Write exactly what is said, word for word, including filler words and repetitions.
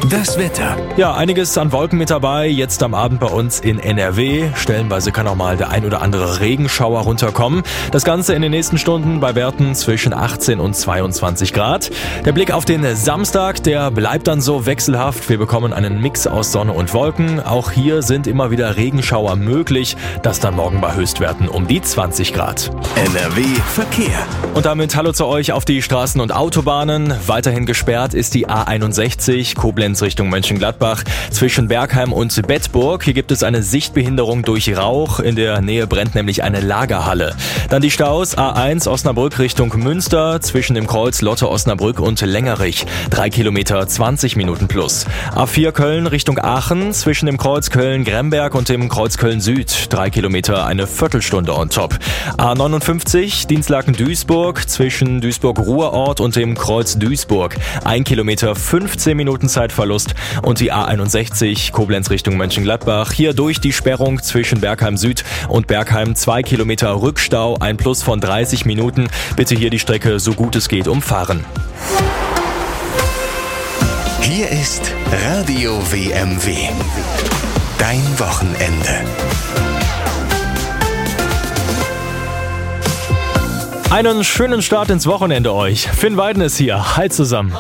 Das Wetter. Ja, einiges an Wolken mit dabei, jetzt am Abend bei uns in N R W. Stellenweise kann auch mal der ein oder andere Regenschauer runterkommen. Das Ganze in den nächsten Stunden bei Werten zwischen achtzehn und zweiundzwanzig Grad. Der Blick auf den Samstag, der bleibt dann so wechselhaft. Wir bekommen einen Mix aus Sonne und Wolken. Auch hier sind immer wieder Regenschauer möglich. Das dann morgen bei Höchstwerten um die zwanzig Grad. N R W Verkehr. Und damit hallo zu euch auf die Straßen und Autobahnen. Weiterhin gesperrt ist die A einundsechzig Koblenz Richtung Mönchengladbach zwischen Bergheim und Bedburg. Hier gibt es eine Sichtbehinderung durch Rauch. In der Nähe brennt nämlich eine Lagerhalle. Dann die Staus A eins Osnabrück Richtung Münster zwischen dem Kreuz Lotte-Osnabrück und Längerich. Drei Kilometer, zwanzig Minuten plus. A vier Köln Richtung Aachen zwischen dem Kreuz Köln-Gremberg und dem Kreuz Köln-Süd. Drei Kilometer, eine Viertelstunde on top. A neunundfünfzig Dienstlaken-Duisburg zwischen Duisburg-Ruhrort und dem Kreuz Duisburg. Ein Kilometer, fünfzehn Minuten Zeitverlust. Und die A einundsechzig Koblenz Richtung Mönchengladbach. Hier durch die Sperrung zwischen Bergheim Süd und Bergheim zwei Kilometer Rückstau. Ein Plus von dreißig Minuten. Bitte hier die Strecke so gut es geht umfahren. Hier ist Radio W M W. Dein Wochenende. Einen schönen Start ins Wochenende euch. Finn Weiden ist hier. Hi zusammen.